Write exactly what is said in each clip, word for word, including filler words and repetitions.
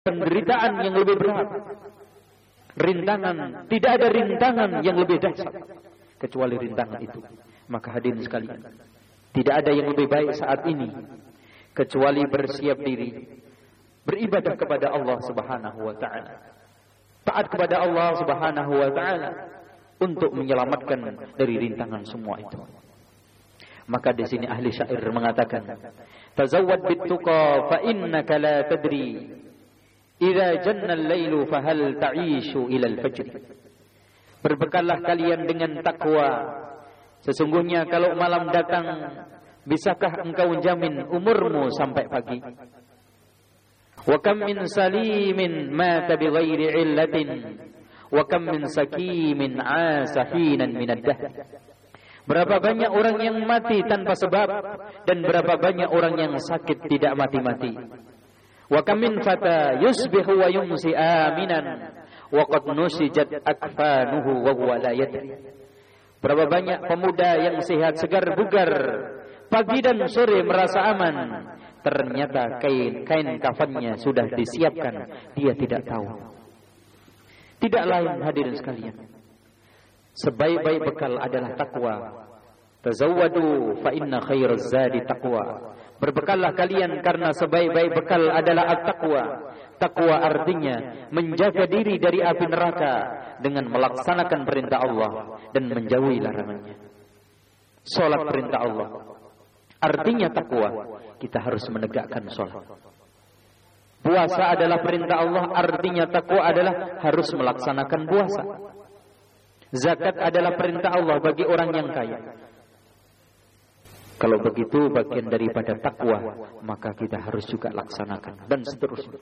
penderitaan yang lebih berat. Rintangan, tidak ada rintangan yang lebih dahsyat kecuali rintangan itu. Maka hadirin sekalian, tidak ada yang lebih baik saat ini kecuali bersiap diri beribadah kepada Allah Subhanahu wa taala. Taat kepada Allah Subhanahu wa taala untuk menyelamatkan dari rintangan semua itu. Maka di sini ahli syair mengatakan, "Tazawwad bit-tuqa fa innaka la tadri idza janna al-lailu fa hal ta'ishu ila al-fajr." Berbekallah kalian dengan takwa. Sesungguhnya kalau malam datang, bisakah engkau jamin umurmu sampai pagi? Wa kam min salimin mata bi ghairi illatin wa kam min sakimin 'asa hinan min ad-dahr. Berapa banyak orang yang mati tanpa sebab dan berapa banyak orang yang sakit tidak mati-mati. Wa kam min fata yusbihu wa yumsi aminan wa qad nusijat akfanuhu wa huwa la yadri. Berapa banyak pemuda yang sehat segar bugar, pagi dan sore merasa aman, ternyata kain kain kafannya sudah disiapkan, dia tidak tahu. Tidak lain hadirin sekalian, sebaik-baik bekal adalah takwa. Tazawwadu fa inna khairaz zadi taqwa. Berbekallah kalian karena sebaik-baik bekal adalah at-taqwa. Takwa artinya menjaga diri dari api neraka dengan melaksanakan perintah Allah dan menjauhi larangannya. Salat perintah Allah artinya takwa, kita harus menegakkan salat. Puasa adalah perintah Allah, artinya takwa adalah harus melaksanakan puasa. Zakat adalah perintah Allah bagi orang yang kaya. Kalau begitu bagian daripada takwa, maka kita harus juga laksanakan dan seterusnya.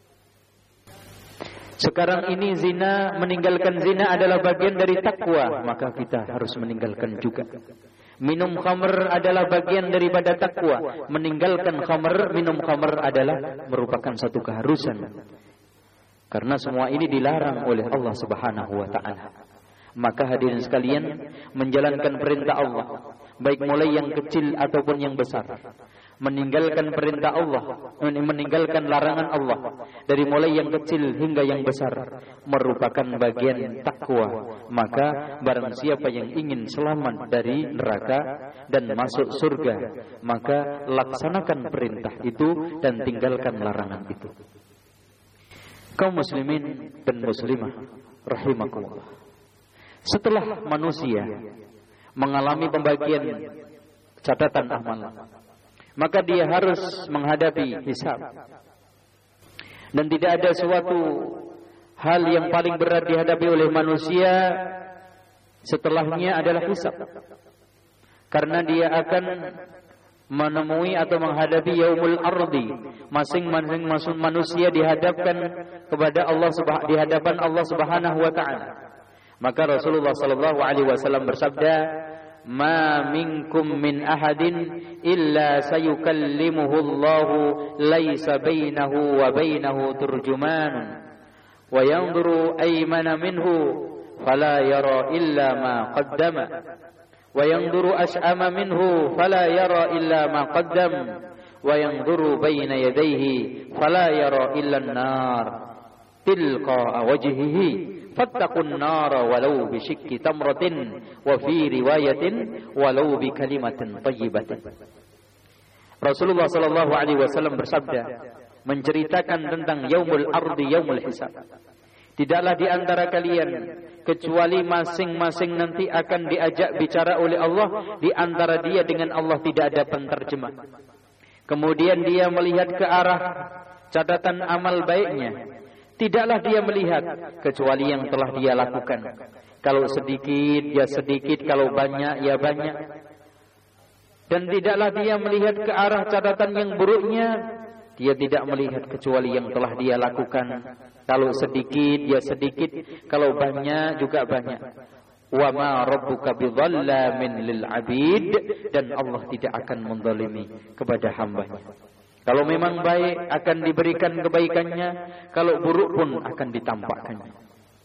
Sekarang ini zina, meninggalkan zina adalah bagian dari takwa, maka kita harus meninggalkan juga. Minum khamr adalah bagian daripada takwa, meninggalkan khamr, minum khamr adalah merupakan satu keharusan. Karena semua ini dilarang oleh Allah Subhanahu wa taala. Maka hadirin sekalian, menjalankan perintah Allah, baik mulai yang kecil ataupun yang besar, meninggalkan perintah Allah, meninggalkan larangan Allah, dari mulai yang kecil hingga yang besar, merupakan bagian takwa. Maka barang siapa yang ingin selamat dari neraka dan masuk surga, maka laksanakan perintah itu dan tinggalkan larangan itu. Kaum muslimin dan muslimah rahimakumullah, setelah manusia mengalami pembagian catatan amal, maka dia harus menghadapi hisab. Dan tidak ada suatu hal yang paling berat dihadapi oleh manusia setelahnya adalah hisab. Karena dia akan menemui atau menghadapi yaumul ardi. Masing-masing manusia dihadapkan kepada Allah subhanahu di hadapan Allah Subhanahu wa taala. Maka Rasulullah sallallahu alaihi wasallam bersabda, "Ma minkum min ahadin illa sayukallimuhu Allahu laisa bainahu wa bainahu turjuman wa yanzuru aymana minhu fala yara illa ma qaddama wa yanzuru ash'ama minhu fala yara illa ma qaddam wa yanzuru bayna yadayhi fala yara illa an-nar tilqa wajhihi fattaqun nara walau bisyikki tamratin wa fi riwayatin walau bi kalimatin thayyibatin." Rasulullah sallallahu alaihi wasallam bersabda, menceritakan tentang yaumul ardi, yaumul hisab. Tidaklah di antara kalian kecuali masing-masing nanti akan diajak bicara oleh Allah, di antara dia dengan Allah tidak ada penterjemah. Kemudian dia melihat ke arah catatan amal baiknya. Tidaklah dia melihat kecuali yang telah dia lakukan. Kalau sedikit ya sedikit, kalau banyak ya banyak. Dan tidaklah dia melihat ke arah catatan yang buruknya. Dia tidak melihat kecuali yang telah dia lakukan. Kalau sedikit ya sedikit, kalau banyak juga banyak. Wa ma rabbuka bidhallamin lil 'abid, dan Allah tidak akan menzalimi kepada hambanya. Kalau memang baik akan diberikan kebaikannya, kalau buruk pun akan ditampakkannya.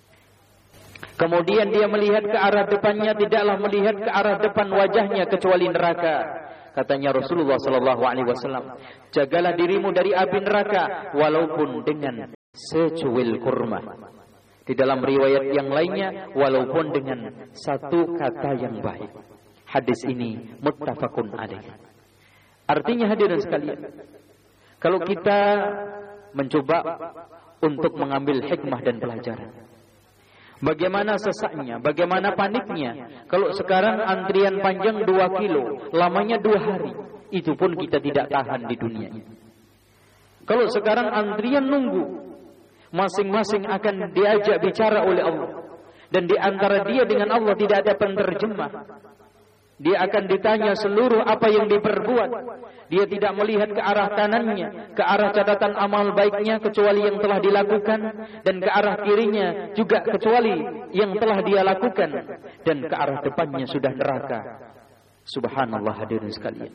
Kemudian dia melihat ke arah depannya, tidaklah melihat ke arah depan wajahnya kecuali neraka. Katanya Rasulullah sallallahu alaihi wasallam, jagalah dirimu dari api neraka walaupun dengan secuil kurma. Di dalam riwayat yang lainnya, walaupun dengan satu kata yang baik. Hadis ini muttafaqun alaih. Artinya hadirin sekalian, kalau kita mencoba untuk mengambil hikmah dan pelajaran, bagaimana sesaknya, bagaimana paniknya. Kalau sekarang antrian panjang dua kilo, lamanya dua hari, itu pun kita tidak tahan di dunia ini. Kalau sekarang antrian nunggu, masing-masing akan diajak bicara oleh Allah, dan di antara dia dengan Allah tidak ada penterjemah. Dia akan ditanya seluruh apa yang diperbuat. Dia tidak melihat ke arah kanannya, ke arah catatan amal baiknya kecuali yang telah dilakukan, dan ke arah kirinya juga kecuali yang telah dia lakukan, dan ke arah depannya sudah neraka. Subhanallah hadirin sekalian.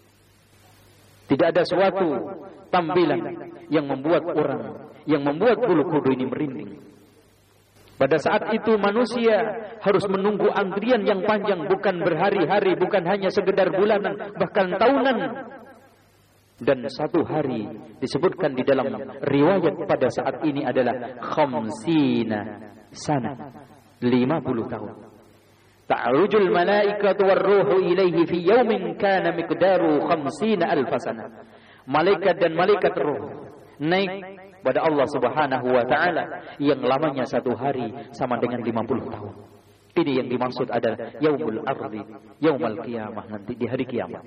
Tidak ada suatu tampilan yang membuat orang, yang membuat bulu kuduk ini merinding. Pada saat itu manusia harus menunggu antrian yang panjang, bukan berhari-hari, bukan hanya sekedar bulanan, bahkan tahunan. Dan satu hari disebutkan di dalam riwayat pada saat ini adalah khamsina sana, lima puluh tahun. Ta'rujul malaikatu warruhu ilaihi fi yaumin kana miqdaru khamsina alf sana. Malaikat dan malaikat ruh naik pada Allah Subhanahu wa taala yang lamanya satu hari sama dengan lima puluh tahun. Ini yang dimaksud adalah yaumul ardi, yaumul qiyamah, nanti di hari kiamat.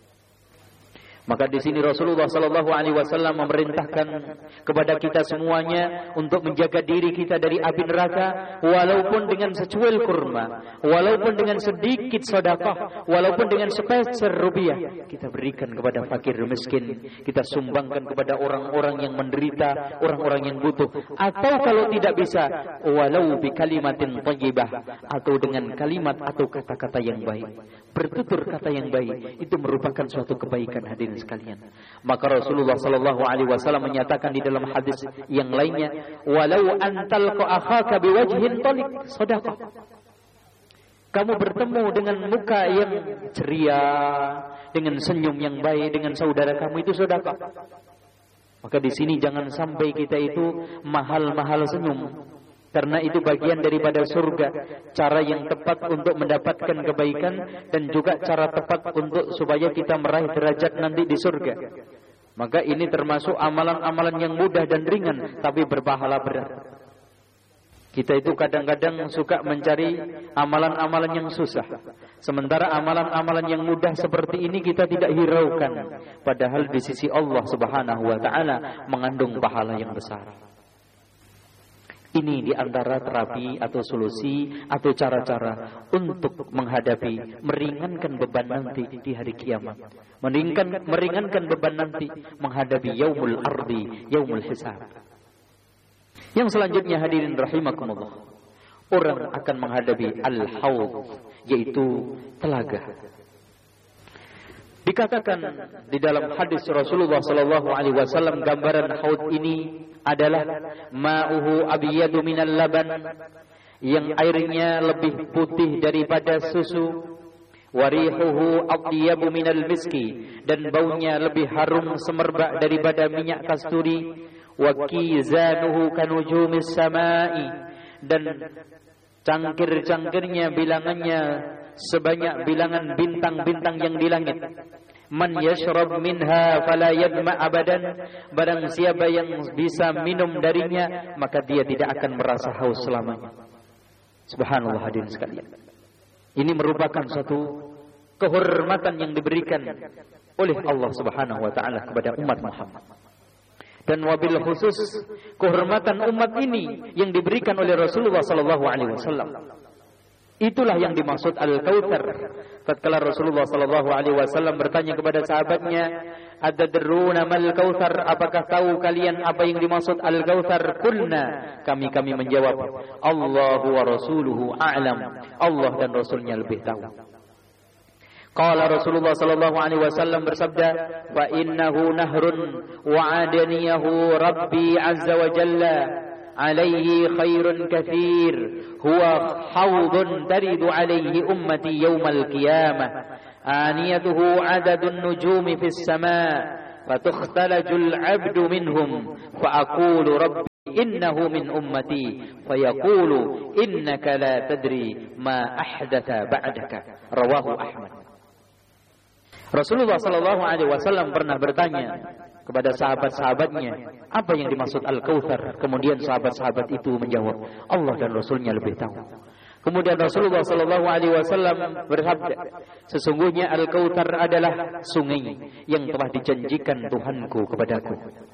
Maka di sini Rasulullah sallallahu alaihi wasallam memerintahkan kepada kita semuanya untuk menjaga diri kita dari api neraka, walaupun dengan secuil kurma, walaupun dengan sedikit sedekah, walaupun dengan sepeser rupiah kita berikan kepada fakir miskin, kita sumbangkan kepada orang-orang yang menderita, orang-orang yang butuh, atau kalau tidak bisa walau bi kalimatin thayyibah, atau dengan kalimat atau kata-kata yang baik. Bertutur kata yang baik itu merupakan suatu kebaikan hadirin sekalian. Maka Rasulullah sallallahu alaihi wasallam menyatakan di dalam hadis yang lainnya, walau antalqa akhaka biwajhin taliq sadaqah. Kamu bertemu dengan muka yang ceria, dengan senyum yang baik dengan saudara kamu, itu sedekah. Maka di sini jangan sampai kita itu mahal-mahal senyum, karena itu bagian daripada surga. Cara yang tepat untuk mendapatkan kebaikan, dan juga cara tepat untuk supaya kita meraih derajat nanti di surga. Maka ini termasuk amalan-amalan yang mudah dan ringan, tapi berpahala berat. Kita itu kadang-kadang suka mencari amalan-amalan yang susah, sementara amalan-amalan yang mudah seperti ini kita tidak hiraukan. Padahal di sisi Allah Subhanahu wa taala mengandung pahala yang besar. Ini di antara terapi atau solusi atau cara-cara untuk menghadapi, meringankan beban nanti di hari kiamat. Meringankan, meringankan beban nanti menghadapi yaumul ardi, yaumul hisab. Yang selanjutnya hadirin rahimakumullah, orang akan menghadapi al-haud, yaitu telaga. Dikatakan di dalam hadis Rasulullah sallallahu alaihi wasallam, gambaran haud ini adalah ma'uhu abyadu minal laban, yang airnya lebih putih daripada susu, warihuhu atyabu minal miski, dan baunya lebih harum semerbak daripada minyak kasturi, wa kizanuhu kanujumis samai, dan cangkir-cangkirnya bilangannya sebanyak bilangan bintang-bintang yang di langit. Man yashrab minha fala yadma abadan, barang siapa yang bisa minum darinya maka dia tidak akan merasa haus selamanya. Subhanallah hadirin sekalian. Ini merupakan suatu kehormatan yang diberikan oleh Allah Subhanahu wa taala kepada umat Muhammad. Dan wabil khusus kehormatan umat ini yang diberikan oleh Rasulullah sallallahu alaihi wasallam. Itulah yang dimaksud al-kautsar. Tatkala Rasulullah sallallahu alaihi wasallam bertanya kepada sahabatnya, "Atadruna mal kautsar? Apakah tahu kalian apa yang dimaksud al-kautsar?" Qulna, kami kami menjawab, "Allahu wa rasuluhu a'lam." Allah dan Rasulnya lebih tahu. Qala Rasulullah sallallahu alaihi wasallam bersabda, "Fa innahu nahrun wa adaniyahu Rabbi azza wa jalla alaihi khairun katsir, huwa haudun taridu alaihi ummati yaumal qiyamah, aniyatuhu adadun nujumi fis sama, fatukhthalajul abdu minhum, fa aqulu rabbi innahu min ummati fayaqulu innaka la tadri ma ahdatha ba'daka. Rawahu Ahmad. Rasulullah sallallahu alaihi wasallam pernah bertanya kepada sahabat-sahabatnya, apa yang dimaksud Al-Kautsar? Kemudian sahabat-sahabat itu menjawab, Allah dan Rasulnya lebih tahu. Kemudian Rasulullah sallallahu alaihi wasallam bersabda, sesungguhnya Al-Kautsar adalah sungai yang telah dijanjikan Tuhanku kepadaku.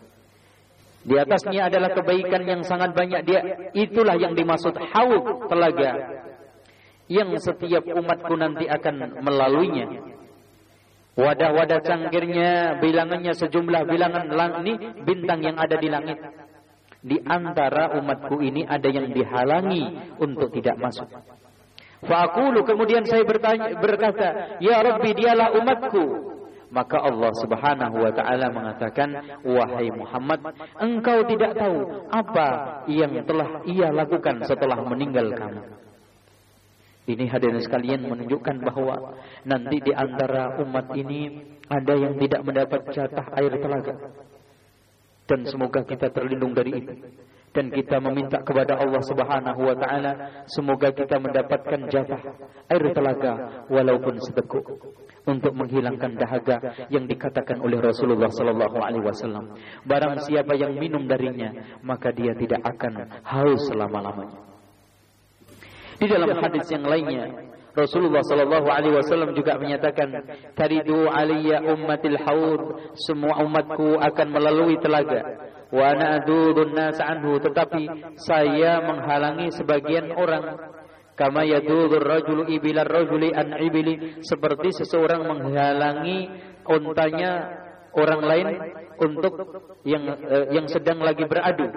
Di atasnya adalah kebaikan yang sangat banyak. Dia itulah yang dimaksud haud, telaga yang setiap umatku nanti akan melaluinya. Wadah-wadah cangkirnya, bilangannya sejumlah bilangan langit bintang yang ada di langit. Di antara umatku ini ada yang dihalangi untuk tidak masuk. Fa'aqulu, kemudian saya bertanya, berkata, ya Rabbi, dialah umatku. Maka Allah Subhanahu wa taala mengatakan, wahai Muhammad, engkau tidak tahu apa yang telah ia lakukan setelah meninggal kamu. Ini hadirin sekalian menunjukkan bahwa nanti di antara umat ini ada yang tidak mendapat jatah air telaga. Dan semoga kita terlindung dari itu. Dan kita meminta kepada Allah Subhanahu wa taala semoga kita mendapatkan jatah air telaga walaupun seteguk untuk menghilangkan dahaga yang dikatakan oleh Rasulullah sallallahu alaihi wasallam. Barang siapa yang minum darinya, maka dia tidak akan haus selama-lamanya. Di dalam hadis yang lainnya, Rasulullah sallallahu alaihi wasallam juga menyatakan, "Taridu alayya ummatil haud," semua umatku akan melalui telaga. Wa ana adudun nas anhu, tetapi saya menghalangi sebagian orang. Kama yadudur rajulu ibilar rajuli an ibili, seperti seseorang menghalangi untanya orang lain untuk yang uh, yang sedang lagi beradu.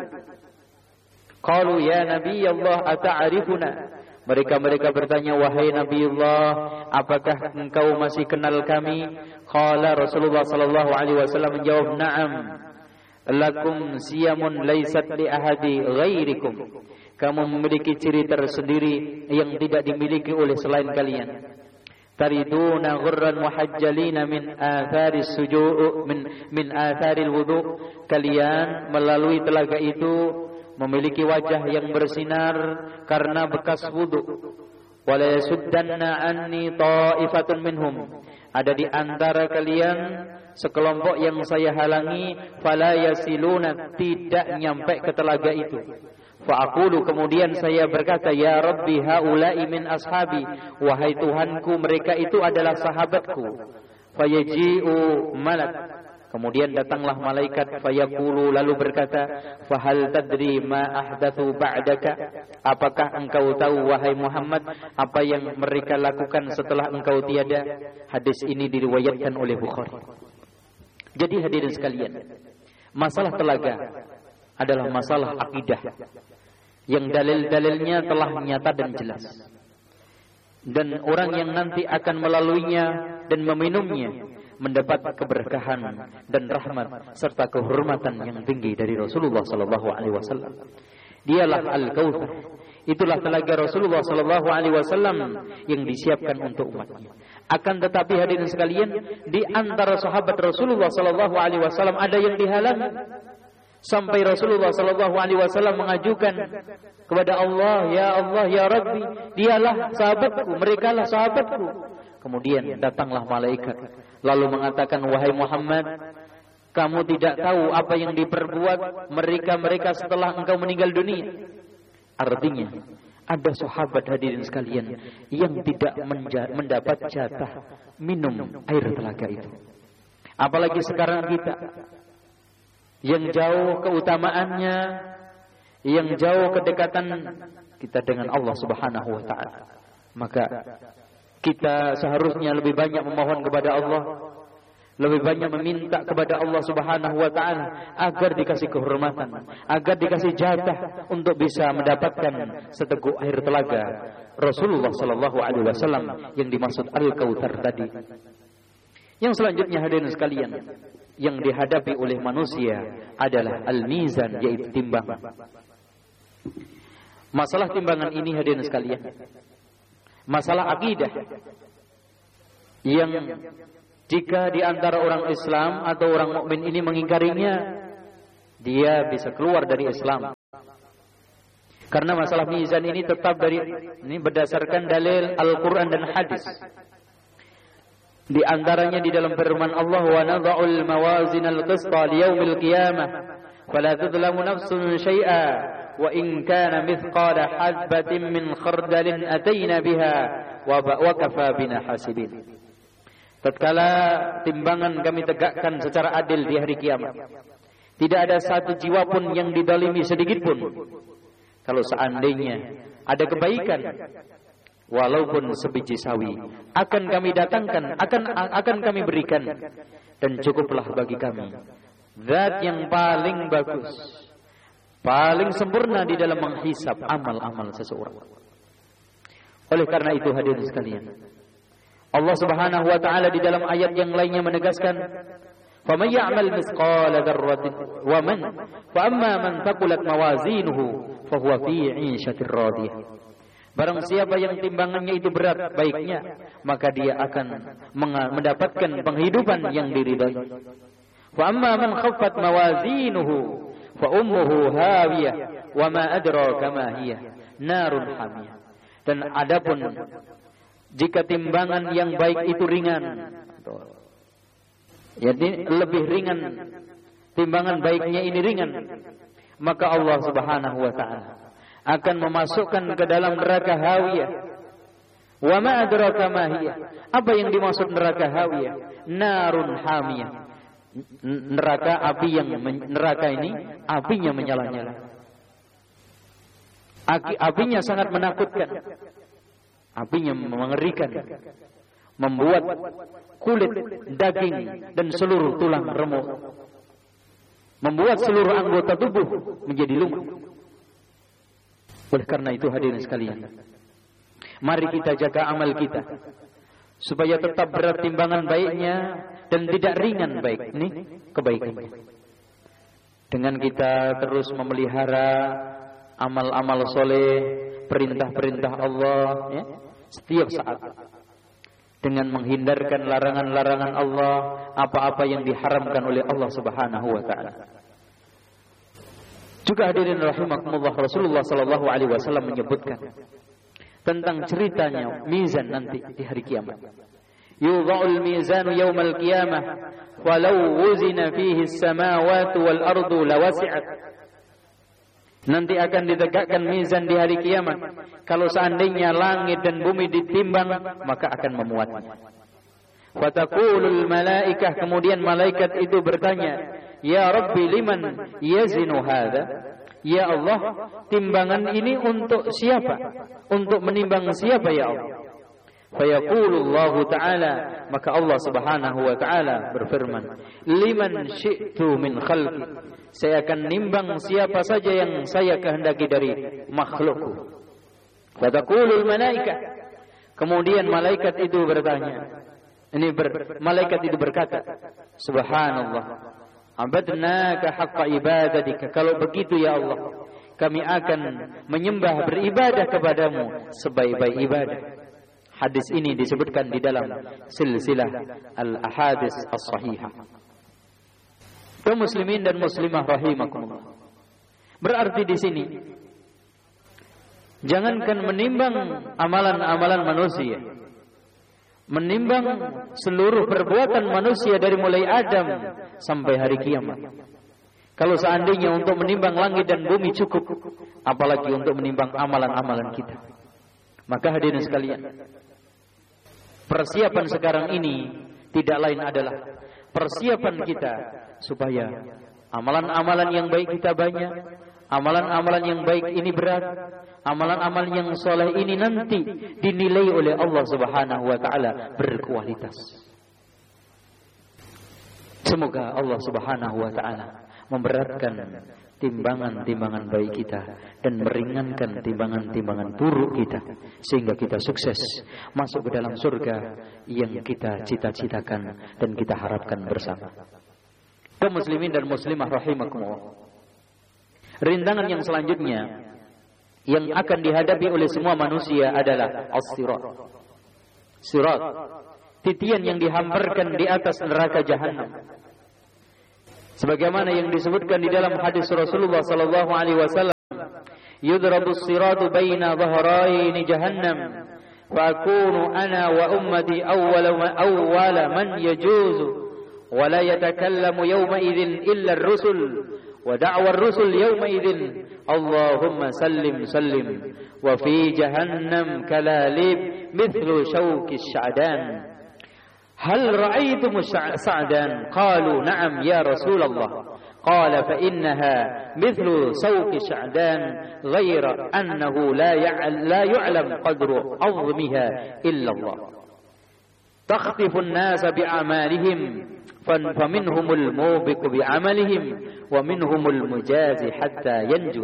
Qalu ya Nabi Allah ata'arifuna, mereka-mereka bertanya, wahai Nabi Allah, apakah engkau masih kenal kami? Qala Rasulullah sallallahu alaihi wasallam menjawab, na'am, lakum siyamun laysat li ahadi ghairikum. Kamu memiliki ciri tersendiri yang tidak dimiliki oleh selain kalian. Tariduna ghurran muhajjalina min atharis sujud min min atharil wudu. Kalian melalui telaga itu memiliki wajah yang bersinar karena bekas wudu. Wala yasuddanna anni ta'ifatun minhum, ada di antara kalian sekelompok yang saya halangi, fala yasiluna, tidak nyampe ke telaga itu. Fa'aqulu, kemudian saya berkata, ya Rabbi haula'i min ashabi, wahai Tuhanku, mereka itu adalah sahabatku. Fayaji'u malak, kemudian datanglah malaikat, fayaqulu, lalu berkata, fahal tadri ma ahdathu ba'daka, apakah engkau tahu wahai Muhammad apa yang mereka lakukan setelah engkau tiada? Hadis ini diriwayatkan oleh Bukhari. Jadi hadirin sekalian, masalah telaga adalah masalah akidah yang dalil-dalilnya telah nyata dan jelas. Dan orang yang nanti akan melaluinya dan meminumnya mendapat keberkahan dan rahmat serta kehormatan yang tinggi dari Rasulullah sallallahu alaihi wasallam. Dialah Al-Kautsar. Itulah telaga Rasulullah sallallahu alaihi wasallam yang disiapkan untuk umatnya. Akan tetapi hadirin sekalian, di antara sahabat Rasulullah sallallahu alaihi wasallam ada yang dihalangi. Sampai Rasulullah sallallahu alaihi wasallam mengajukan kepada Allah, ya Allah, ya Rabbi, dialah sahabatku, merekalah sahabatku. Kemudian datanglah malaikat lalu mengatakan, wahai Muhammad, kamu tidak tahu apa yang diperbuat mereka-mereka setelah engkau meninggal dunia. Artinya, ada sahabat hadirin sekalian yang tidak mendapat jatah minum air telaga itu. Apalagi sekarang kita, yang jauh keutamaannya, yang jauh kedekatan kita dengan Allah Subhanahu wa taala. Maka kita seharusnya lebih banyak memohon kepada Allah, lebih banyak meminta kepada Allah Subhanahu wa taala agar dikasih kehormatan, agar dikasih jatah untuk bisa mendapatkan seteguk air telaga Rasulullah sallallahu alaihi wasallam yang dimaksud Al-Kautsar tadi. Yang selanjutnya hadirin sekalian, yang dihadapi oleh manusia adalah al-mizan, yaitu timbangan. Masalah timbangan ini hadirin sekalian, masalah akidah yang jika di antara orang Islam atau orang mukmin ini mengingkarinya, dia bisa keluar dari Islam. Karena masalah mizan ini tetap dari ini berdasarkan dalil Al-Quran dan hadis. Di antaranya di dalam firman Allah, wa nadha'ul mawazinal qista liyaumil qiyamah fala tudlamu nafsun syai'a wa in kana mithqala habatin min khardalin ataina biha wa kafa bina hasibin. Tatkala timbangan kami tegakkan secara adil di hari kiamat, tidak ada satu jiwa pun yang didalimi sedikit pun. Kalau seandainya ada kebaikan, walaupun sebiji sawi, akan kami datangkan, akan akan kami berikan, dan cukuplah bagi kami zat yang paling bagus, paling sempurna di dalam menghisap amal-amal seseorang. Oleh karena itu hadirin sekalian, Allah Subhanahu wa taala di dalam ayat yang lainnya menegaskan, "Faman ya'mal mithqala dzarratin wa man fa amma man thaqulat mawazinuhu fa huwa fi 'ishatir radiyah." Barang siapa yang timbangannya itu berat baiknya, maka dia akan mendapatkan penghidupan yang diridhai. Wa amma man khaffat mawazinuhu fa ummuhu hawiyah wa ma adraka ma hiya narun hamiyah. Dan adapun jika timbangan yang baik itu ringan, jadi lebih ringan, timbangan baiknya ini ringan, maka Allah Subhanahu wa taala akan memasukkan ke dalam neraka hawiyah. Wa ma adraka ma hiya. Apa yang dimaksud neraka hawiyah? Narun hamiyah. Neraka api yang neraka ini apinya menyala-nyala. Apinya sangat menakutkan. Apinya mengerikan, membuat kulit, daging, dan seluruh tulang remuk, membuat seluruh anggota tubuh menjadi lumpuh. Oleh karena itu hadirin sekalian, mari kita jaga amal kita supaya tetap berat timbangan baiknya dan tidak ringan baik ini kebaikannya. Dengan kita terus memelihara amal-amal soleh, perintah-perintah Allah, ya, setiap saat, dengan menghindarkan larangan-larangan Allah, apa-apa yang diharamkan oleh Allah Subhanahu wa taala. Juga hadirin rahimakumullah, Rasulullah sallallahu alaihi wasallam menyebutkan tentang ceritanya mizan nanti di hari kiamat. Yudha'ul mizanu yaumal qiyamah walau wuzina fihi as-samawati wal ardu lawasi'at. Nanti akan ditegakkan mizan di hari kiamat. Kalau seandainya langit dan bumi ditimbang, maka akan memuatnya. Fataqulul malaikah, kemudian malaikat itu bertanya, "Ya Rabbi, liman yazinu hadza?" Ya Allah, timbangan ini untuk siapa? Untuk menimbang siapa ya Allah? Fayaqulullahu ta'ala, maka Allah Subhanahu wa ta'ala berfirman, "Liman syi'tu min khalqi." Saya akan nimbang siapa saja yang saya kehendaki dari makhlukku. Fataqulul malaikah. Kemudian malaikat itu bertanya. Ini ber, malaikat itu berkata, "Subhanallah, abadnaka haqqa ibadatika." Kalau begitu ya Allah, kami akan menyembah beribadah kepadamu sebaik-baik ibadah. Hadis ini disebutkan di dalam silsilah al-ahadits as-sahihah. Kaum muslimin dan muslimah rahimakumullah. Berarti di sini jangankan menimbang amalan-amalan manusia, menimbang seluruh perbuatan manusia dari mulai Adam sampai hari kiamat. Kalau seandainya untuk menimbang langit dan bumi cukup, apalagi untuk menimbang amalan-amalan kita. Maka hadirin sekalian, persiapan sekarang ini tidak lain adalah persiapan kita supaya amalan-amalan yang baik kita banyak, amalan-amalan yang baik ini berat, amalan-amalan yang soleh ini nanti dinilai oleh Allah Subhanahu wa taala berkualitas. Semoga Allah Subhanahu wa taala memberatkan timbangan-timbangan baik kita dan meringankan timbangan-timbangan buruk kita, sehingga kita sukses masuk ke dalam surga yang kita cita-citakan dan kita harapkan bersama. Kaum muslimin dan muslimah rahimakumullah, rintangan yang selanjutnya yang akan dihadapi oleh semua manusia adalah as-sirat. Sirat, titian yang dihamparkan di atas neraka jahanam. Sebagaimana yang disebutkan di dalam hadis Rasulullah sallallahu alaihi wasallam, yudrabu as-siratu baina dhahrayni jahannam فأكون أنا وأمتي أول أول من يجوز ولا يتكلم يومئذ إلا الرسل ودعوى الرسل يومئذ اللهم سلم سلم وفي جهنم كلاليب مثل شوك الشعدان هل رأيتم السعدان قالوا نعم يا رسول الله قال فإنها مثل سوق الشعدان غير أنه لا لا يعلم قدر عظمها إلا الله تخطف الناس بأعمالهم فمنهم الموبق بعملهم ومنهم المجازي حتى ينجو.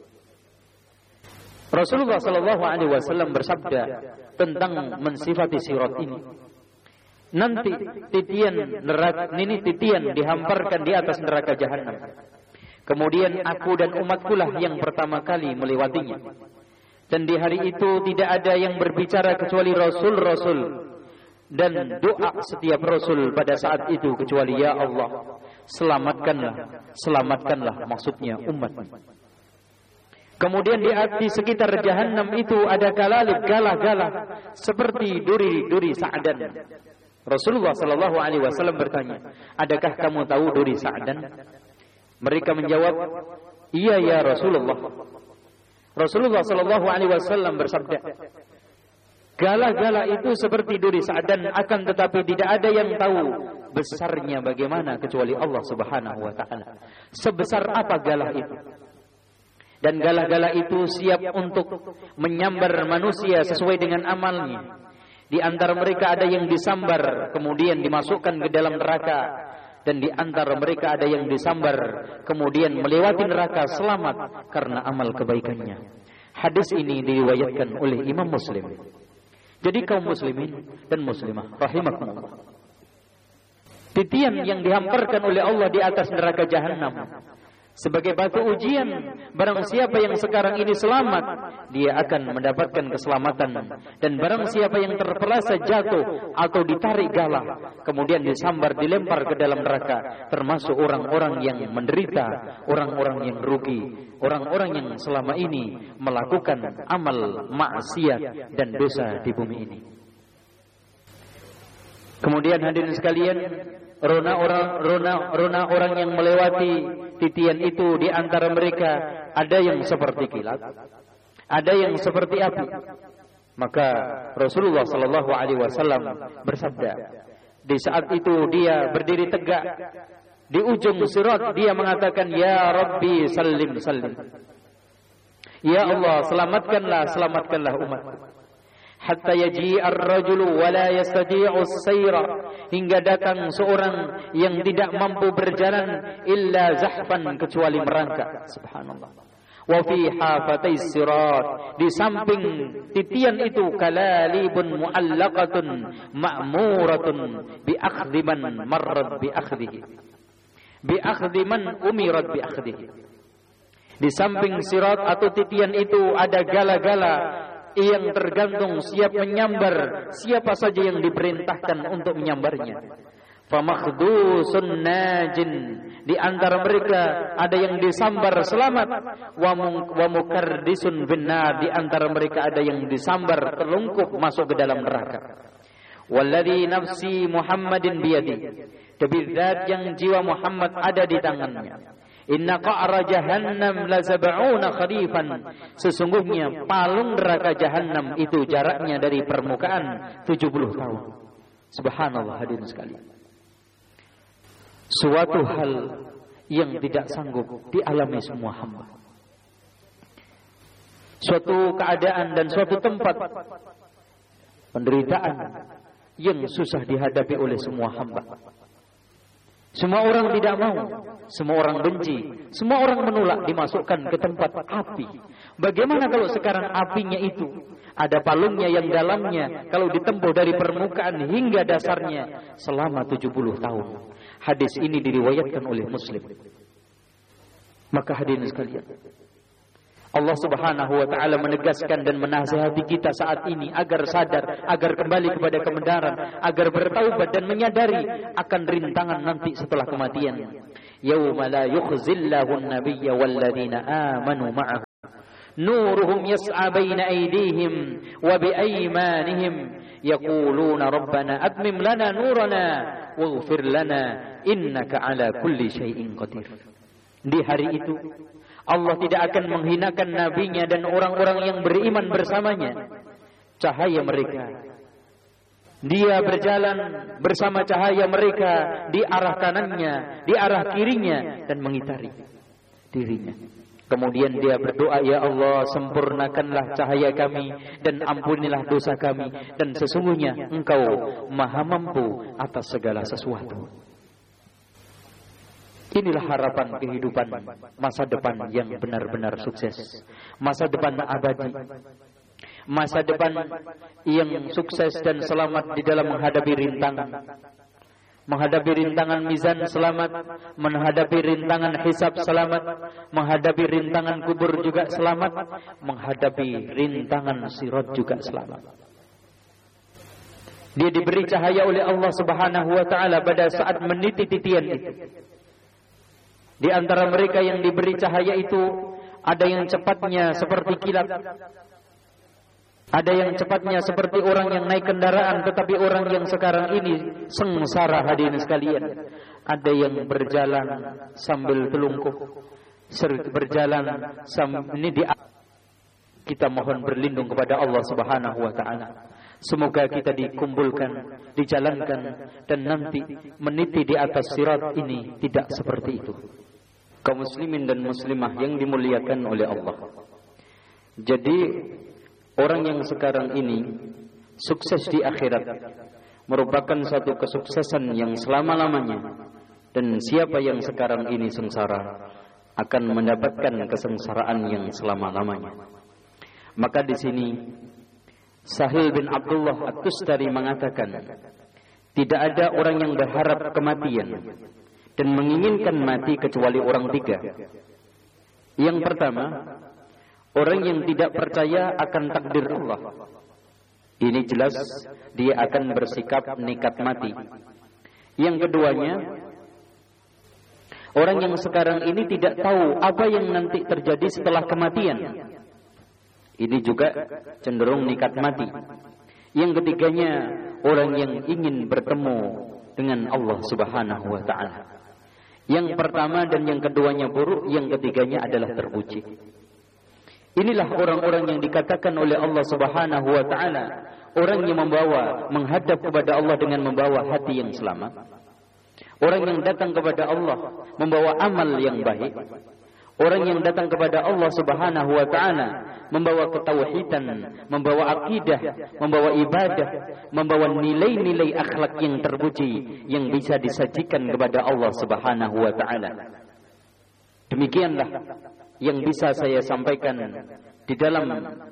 Rasulullah Shallallahu Alaihi Wasallam bersabda tentang mensifati sirat ini. Nanti titian neraka ini titian dihamparkan di atas neraka jahanam. Kemudian aku dan umatku lah yang pertama kali melewatinya. Dan di hari itu tidak ada yang berbicara kecuali rasul-rasul dan doa setiap rasul pada saat itu kecuali ya Allah, selamatkanlah, selamatkanlah maksudnya umat. Kemudian di, di sekitar jahanam itu ada kalalib, galah-galah seperti duri-duri Sa'dan. Rasulullah Sallallahu Alaihi Wasallam bertanya, adakah kamu tahu duri Sa'dan? Mereka menjawab, iya ya Rasulullah. Rasulullah Sallallahu Alaihi Wasallam bersabda, galah-galah itu seperti duri Sa'dan, akan tetapi tidak ada yang tahu besarnya bagaimana kecuali Allah Subhanahu Wa Taala. Sebesar apa galah itu? Dan galah-galah itu siap untuk menyambar manusia sesuai dengan amalnya. Di antara mereka ada yang disambar kemudian dimasukkan ke dalam neraka, dan di antara mereka ada yang disambar kemudian melewati neraka selamat karena amal kebaikannya. Hadis ini diriwayatkan oleh Imam Muslim. Jadi kaum muslimin dan muslimah rahimakumullah, titian yang dihamparkan oleh Allah di atas neraka jahanam sebagai batu ujian, barang siapa yang sekarang ini selamat, dia akan mendapatkan keselamatan. Dan barang siapa yang terpelasa jatuh atau ditarik galah, kemudian disambar, dilempar ke dalam neraka, termasuk orang-orang yang menderita, orang-orang yang rugi, orang-orang yang selama ini melakukan amal maksiat dan dosa di bumi ini. Kemudian hadirin sekalian, rona orang rona rona orang yang melewati titian itu, di antara mereka ada yang seperti kilat, ada yang seperti api. Maka Rasulullah Sallallahu Alaihi Wasallam bersabda, di saat itu dia berdiri tegak di ujung sirat, dia mengatakan, ya Rabbi salim salim, ya Allah selamatkanlah, selamatkanlah umat. Hatta yaji ar-rajulu wa la yastati'u as-sayra, hingga datang seorang yang tidak mampu berjalan illa zahfan, kecuali merangkak. Subhanallah. Wa fi hafatai sirat, di samping titian itu kalalibun mu'allaqatun ma'muratun bi akhdhi man marrat bi akhdhihi, bi akhdhi man umirat bi akhdhihi. Di samping sirat atau titian itu ada gala-gala yang tergantung siap menyambar siapa saja yang diperintahkan untuk menyambarnya. Famakhdusun najin, di antara mereka ada yang disambar selamat. Wa mukardisun binnar, di antara mereka ada yang disambar terlungkup masuk ke dalam neraka. Walladzi nafsi Muhammadin biyadi, demi zat yang jiwa Muhammad ada di tangannya. Inna qa'ra jahannam la sab'una kharifan, sesungguhnya palung neraka jahanam itu jaraknya dari permukaan tujuh puluh tahun. Subhanallah hadirin sekalian. Suatu hal yang tidak sanggup dialami semua hamba. Suatu keadaan dan suatu tempat penderitaan yang susah dihadapi oleh semua hamba. Semua orang tidak mau, semua orang benci, semua orang menolak dimasukkan ke tempat api. Bagaimana kalau sekarang apinya itu ada palungnya yang dalamnya, kalau ditempuh dari permukaan hingga dasarnya selama tujuh puluh tahun. Hadis ini diriwayatkan oleh Muslim. Maka hadirin sekalian, Allah Subhanahu wa taala menegaskan dan menasihati kita saat ini agar sadar, agar kembali kepada kebenaran, agar bertaubat dan menyadari akan rintangan nanti setelah kematian. Yauma la yukhzillahu an-nabiyya walladzina amanu ma'ahu nuruhum yas'a baina aydihim wa bi aymanihim yaquluna rabbana atmim lana nurana waghfir lana innaka ala kulli syai'in qadir. Di hari itu Allah tidak akan menghinakan nabinya dan orang-orang yang beriman bersamanya. Cahaya mereka, dia berjalan bersama cahaya mereka di arah kanannya, di arah kirinya, dan mengitari dirinya. Kemudian dia berdoa, ya Allah, sempurnakanlah cahaya kami dan ampunilah dosa kami, dan sesungguhnya Engkau maha mampu atas segala sesuatu. Inilah harapan kehidupan masa depan yang benar-benar sukses, masa depan abadi, masa depan yang sukses dan selamat di dalam menghadapi rintangan. Menghadapi rintangan mizan selamat, menghadapi rintangan hisab selamat, menghadapi rintangan kubur juga selamat, menghadapi rintangan sirat juga selamat. Dia diberi cahaya oleh Allah Subhanahu wa taala pada saat meniti titian itu. Di antara mereka yang diberi cahaya itu ada yang cepatnya seperti kilat, ada yang cepatnya seperti orang yang naik kendaraan, tetapi orang yang sekarang ini sengsara hadirin sekalian. Ada yang berjalan sambil telungkup, berjalan sambil ini di kita mohon berlindung kepada Allah Subhanahu wa taala. Semoga kita dikumpulkan, dijalankan, dan nanti meniti di atas sirat ini tidak seperti itu. Kaum muslimin dan muslimah yang dimuliakan oleh Allah. Jadi orang yang sekarang ini sukses di akhirat merupakan satu kesuksesan yang selama-lamanya, dan siapa yang sekarang ini sengsara akan mendapatkan kesengsaraan yang selama-lamanya. Maka di sini Sahil bin Abdullah At-Tustari mengatakan, tidak ada orang yang berharap kematian dan menginginkan mati kecuali orang tiga. Yang pertama, orang yang tidak percaya akan takdir Allah. Ini jelas dia akan bersikap nekat mati. Yang keduanya, orang yang sekarang ini tidak tahu apa yang nanti terjadi setelah kematian. Ini juga cenderung nekat mati. Yang ketiganya, orang yang ingin bertemu dengan Allah Subhanahu wa taala. Yang pertama dan yang keduanya buruk, yang ketiganya adalah terpuji. Inilah orang-orang yang dikatakan oleh Allah Subhanahu wa taala, orang yang membawa menghadap kepada Allah dengan membawa hati yang selamat. Orang yang datang kepada Allah membawa amal yang baik. Orang yang datang kepada Allah Subhanahu wa taala membawa ketauhidan, membawa akidah, membawa ibadah, membawa nilai-nilai akhlak yang terpuji yang bisa disajikan kepada Allah Subhanahu wa taala. Demikianlah yang bisa saya sampaikan di dalam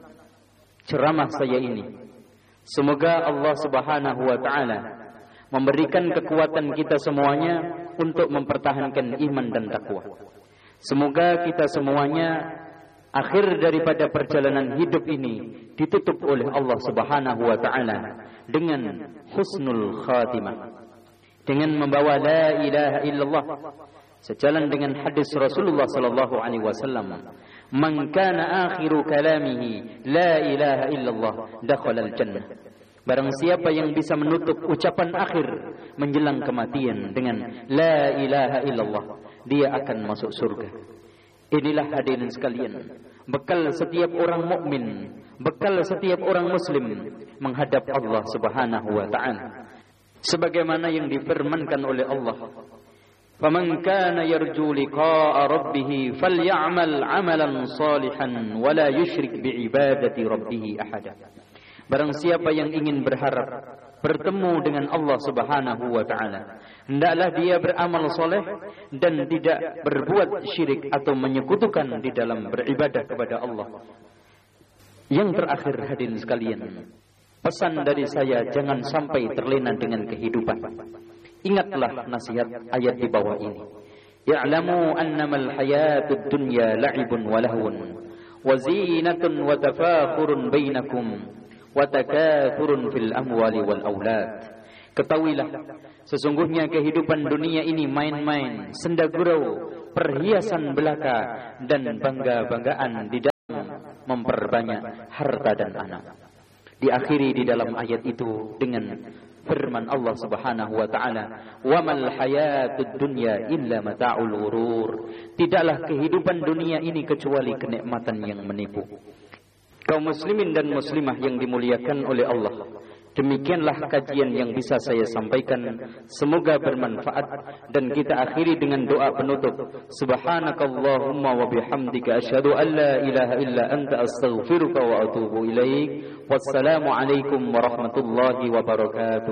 ceramah saya ini. Semoga Allah Subhanahu wa taala memberikan kekuatan kita semuanya untuk mempertahankan iman dan takwa. Semoga kita semuanya akhir daripada perjalanan hidup ini ditutup oleh Allah Subhanahu wa taala dengan husnul khatimah, dengan membawa la ilaha illallah, sejalan dengan hadis Rasulullah sallallahu alaihi wasallam, man kana akhiru kalamihi la ilaha illallah dakhala al-jannah. Barang siapa yang bisa menutup ucapan akhir menjelang kematian dengan la ilaha illallah, dia akan masuk surga. Inilah hadirin sekalian, bekal setiap orang mukmin, bekal setiap orang muslim menghadap Allah Subhanahu wa taala. Sebagaimana yang difirmankan oleh Allah, "Faman kana yarju liqa'a rabbih falyamal 'amalan shalihan wa la yusyrik bi'ibadati rabbih ahada." Barang siapa yang ingin berharap bertemu dengan Allah Subhanahu wa taala, hendaklah dia beramal soleh dan tidak berbuat syirik atau menyekutukan di dalam beribadah kepada Allah. Yang terakhir hadirin sekalian, pesan dari saya, jangan sampai terlena dengan kehidupan. Ingatlah nasihat ayat di bawah ini. Ya'lamu annamal hayatud dunya la'ibun wa lahwun wa zinatun wa tafakhurun bainakum wa takathurun fil amwali wal aulad. Ketahuilah, sesungguhnya kehidupan dunia ini main-main, senda gurau, perhiasan belaka dan bangga-banggaan di dalam memperbanyak harta dan anak. Diakhiri di dalam ayat itu dengan firman Allah Subhanahu wa taala, "Wa mal hayatud dunya illa mata'ul ghurur." Tidaklah kehidupan dunia ini kecuali kenikmatan yang menipu. Kaum muslimin dan muslimah yang dimuliakan oleh Allah, demikianlah kajian yang bisa saya sampaikan. Semoga bermanfaat dan kita akhiri dengan doa penutup. Subhanakallahumma wa bihamdika asyhadu an la ilaha illa anta astaghfiruka wa atubu ilaik. Wassalamu alaikum warahmatullahi wabarakatuh.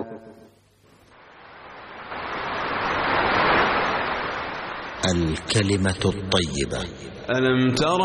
Al-kalimatu at-tayyibah. Alam tara